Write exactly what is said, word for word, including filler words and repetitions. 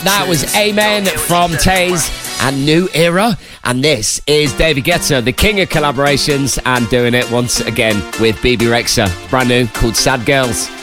That was Amen from Taze and New Era. And this is David Guetta, the king of collaborations, and doing it once again with B B Rexha. Brand new, called Sad Girls.